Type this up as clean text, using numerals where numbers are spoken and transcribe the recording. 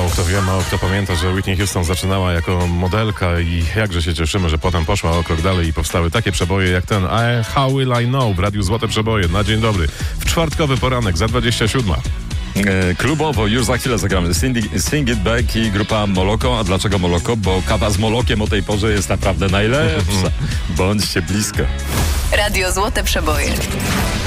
kto wie, mało kto pamięta, że Whitney Houston zaczynała jako modelka i jakże się cieszymy, że potem poszła o krok dalej i powstały takie przeboje jak ten How Will I Know w Radiu Złote Przeboje na dzień dobry. W czwartkowy poranek za 27. Klubowo już za chwilę zagramy Sing It Back i grupa Moloko. A dlaczego Moloko? Bo kawa z Molokiem o tej porze jest naprawdę najlepsza. Bądźcie blisko. Radio Złote Przeboje.